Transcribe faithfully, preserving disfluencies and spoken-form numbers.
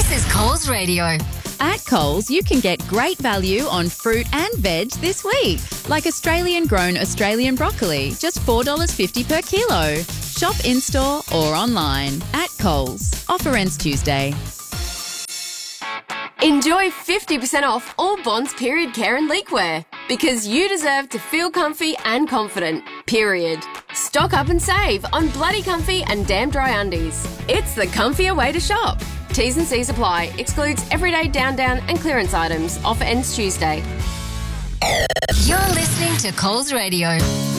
This is Coles Radio. At Coles, you can get great value on fruit and veg this week, like Australian-grown Australian broccoli, just four dollars fifty per kilo. Shop in-store or online. At Coles. Offer ends Tuesday. Enjoy fifty percent off all Bonds period care and leakwear, because you deserve to feel comfy and confident, period. Stock up and save on Bloody Comfy and Damn Dry Undies. It's the comfier way to shop. T's and C's apply. Excludes everyday down down and clearance items. Offer ends Tuesday. You're listening to Coles Radio.